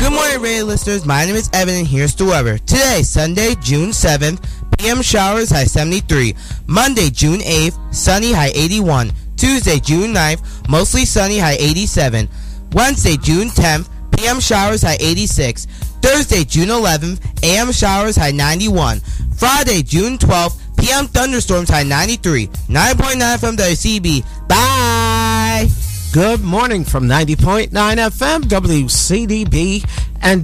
Good morning, radio listeners. My name is Evan, and here's the weather. Today, Sunday, June 7th, PM showers, high 73. Monday, June 8th, sunny, high 81. Tuesday, June 9th, mostly sunny, high 87. Wednesday, June 10th, PM showers, high 86. Thursday, June 11th, AM showers, high 91. Friday, June 12th, PM thunderstorms, high 93. 9.9 from WCB. Bye! Good morning from 90.9 FM, WCDB, and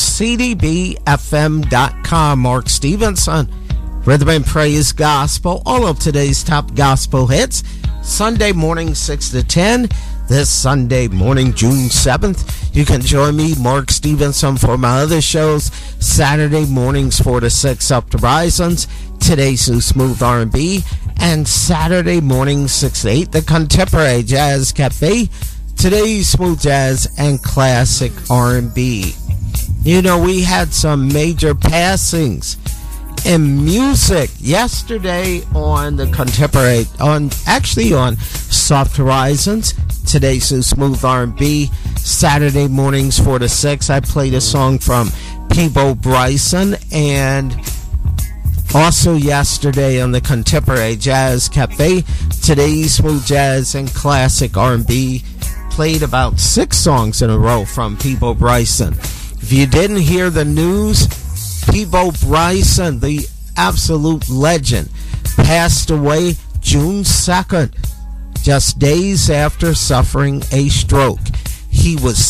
WCDBFM.com. Mark Stevenson, Rhythm and Praise Gospel, all of today's top gospel hits. Sunday morning, 6 to 10. This Sunday morning, June 7th, you can join me, Mark Stevenson, for my other shows. Saturday mornings, 4 to 6, Up to Horizons. Today's New Smooth R&B. And Saturday morning, 6 to 8, the Contemporary Jazz Cafe. Today's Smooth Jazz and Classic R&B. You know, we had some major passings in music yesterday on the Contemporary, on Soft Horizons. Today's New Smooth R&B. Saturday mornings, 4 to 6, I played a song from Peabo Bryson, and also yesterday on the Contemporary Jazz Cafe, today's Smooth Jazz and Classic R&B, played about 6 songs in a row from Peabo Bryson. If you didn't hear the news, Peabo Bryson, the absolute legend, passed away June 2nd, just days after suffering a stroke. He was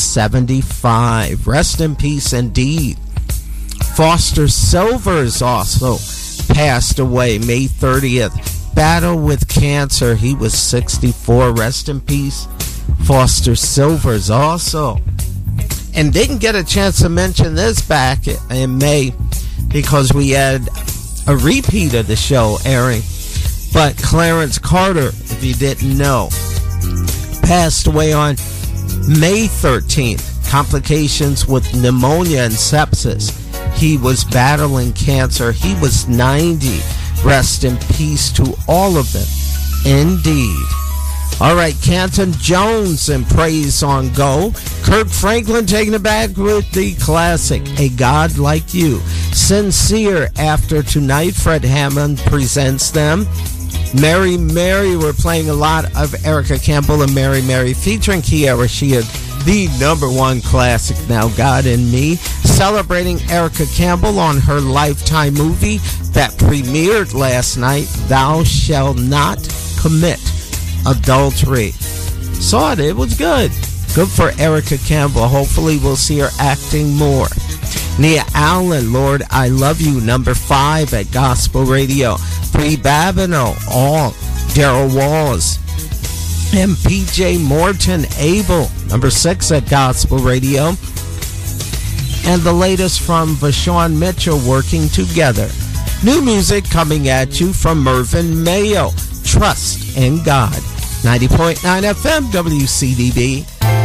75. Rest in peace indeed. Foster Silvers also passed away May 30th. Battled with cancer. He was 64. Rest in peace, Foster Silvers also. And didn't get a chance to mention this back in May because we had a repeat of the show airing. But Clarence Carter, if you didn't know, passed away on May 13th. Complications with pneumonia and sepsis. He was battling cancer. He was 90. Rest in peace to all of them. Indeed. All right, Canton Jones and Praise on Go. Kirk Franklin taking it back with the classic, A God Like You. Sincere after tonight. Fred Hammond presents them. Mary Mary, we're playing a lot of Erica Campbell and Mary Mary featuring Kiara Sheard. The #1 classic now, God in Me. Celebrating Erica Campbell on her Lifetime movie that premiered last night, Thou Shalt Not Commit Adultery. Saw it was good. Good for Erica Campbell. Hopefully we'll see her acting more. Nia Allen, Lord, I Love You, #5 at Gospel Radio. Bree Babineau, all. Daryl Walls. And PJ Morton, Abel, #6 at Gospel Radio. And the latest from Vashawn Mitchell, Working Together. New music coming at you from Mervyn Mayo, Trust in God. 90.9 FM, WCDB.